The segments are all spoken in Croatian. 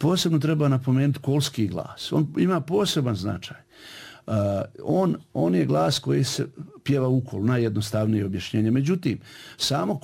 Posebno treba napomenuti kolski glas. On ima poseban značaj. On je glas koji se pjeva u kolu, najjednostavnije objašnjenje. Međutim, samo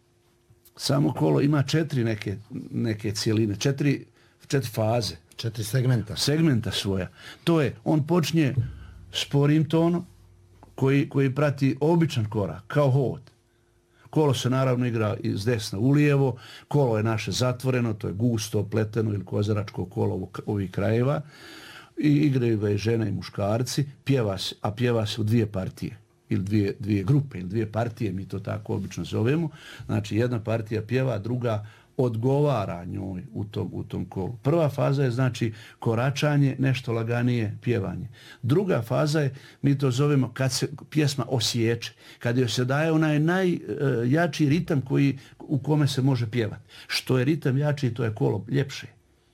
kolo ima 4 neke cijeline, 4 faze. 4 segmenta svoja. To je, on počinje sporim tonom koji prati običan korak, kao hod. Kolo se naravno igra iz desna u lijevo, kolo je naše zatvoreno, to je gusto, pleteno ili kozaračko kolo ovih krajeva. I igraju ga i žene i muškarci, pjeva se u 2 partije ili dvije grupe ili 2 partije, mi to tako obično zovemo. Znači jedna partija pjeva, druga odgovara njoj u tom kolu. Prva faza je znači koračanje, nešto laganije pjevanje. Druga faza je, mi to zovemo kad se pjesma osječe, kad joj se daje onaj najjači ritam u kome se može pjevati. Što je ritam jači, to je kolo ljepše.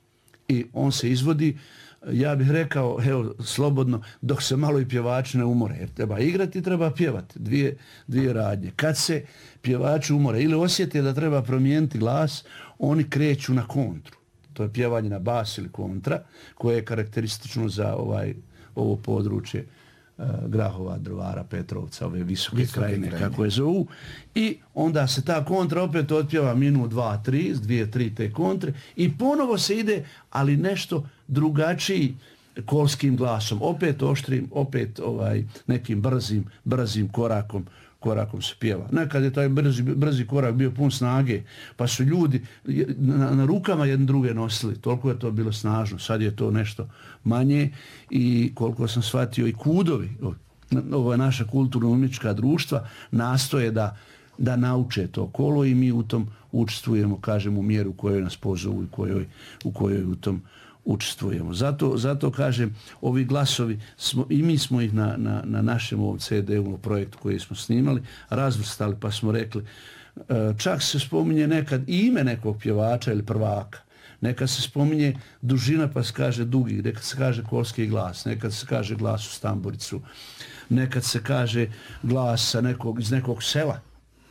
I on se izvodi, ja bih rekao, evo, slobodno, dok se malo i pjevači ne umore. Jer treba igrati i treba pjevati. Dvije radnje. Kad se pjevači umore ili osjete da treba promijeniti glas, oni kreću na kontru. To je pjevanje na bas ili kontra, koje je karakteristično za ovo područje Grahova, Drvara, Petrovca, ove visoke krajine, kako je zovu. I onda se ta kontra opet otpjeva minut, 2, 3, 2, 3 te kontre i ponovo se ide, ali nešto drugačiji kolskim glasom. Opet oštrim, opet nekim brzim korakom se pjeva. Nekad je taj brzi korak bio pun snage, pa su ljudi na rukama jedne druge nosili, toliko je to bilo snažno. Sad je to nešto manje i koliko sam shvatio i KUD-ovi, ovo je naša kulturno-umjetnička društva, nastoje da nauče to kolo i mi u tom učestvujemo, kažem, u mjeru u kojoj nas pozovu i u kojoj u tom učestvujemo. Zato kažem, ovi glasovi, i mi smo ih na našem ovom CD-u projektu koji smo snimali, razvrstali pa smo rekli, čak se spominje nekad i ime nekog pjevača ili prvaka. Nekad se spominje dužina pa se kaže dugi, nekad se kaže kolski glas, nekad se kaže glas u stamburicu, nekad se kaže glas iz nekog sela.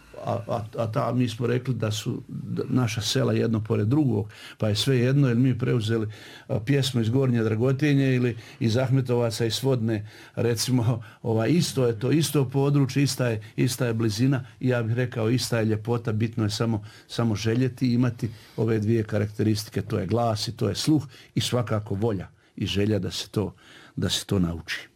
A mi smo rekli da su naša sela jedno pored drugog, pa je sve jedno, jer mi preuzeli pjesmu iz Gornje Dragotinje ili iz Ahmetovaca i Svodne, recimo, isto je to, isto područje, ista je blizina i ja bih rekao ista je ljepota, bitno je samo željeti i imati ove 2 karakteristike, to je glas i to je sluh i svakako volja i želja da se to nauči.